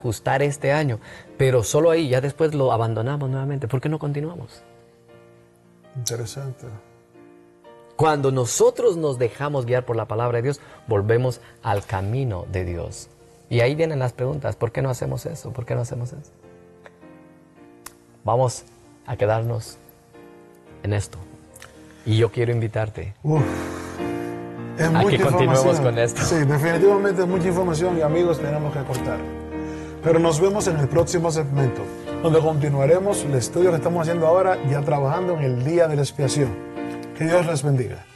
ajustar este año, pero solo ahí, ya después lo abandonamos nuevamente. ¿Por qué no continuamos? Interesante. Cuando nosotros nos dejamos guiar por la palabra de Dios, volvemos al camino de Dios. Y ahí vienen las preguntas. ¿Por qué no hacemos eso? ¿Por qué no hacemos eso? Vamos a quedarnos en esto. Y yo quiero invitarte a que continuemos con esto. Sí, definitivamente es mucha información y amigos, tenemos que cortar. Pero nos vemos en el próximo segmento, donde continuaremos el estudio que estamos haciendo ahora, ya trabajando en el día de la expiación. Que Dios les bendiga.